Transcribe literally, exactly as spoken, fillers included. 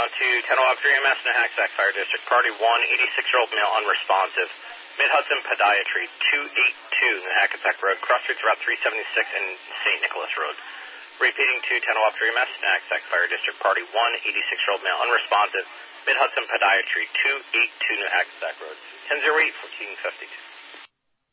to ten oh three M S in the Hackensack Fire District. Party one, eighty-six-year-old male unresponsive. Mid-Hudson Podiatry, two eighty-two in the Hackensack Road. Cross streets Route three seventy-six and Saint Nicholas Road. Repeating to ten oh three M S in the Hackensack Fire District. Party one, eighty-six-year-old male unresponsive. Mid-Hudson Podiatry, two eighty-two in the Hackensack Road. ten oh eight, fourteen fifty-two.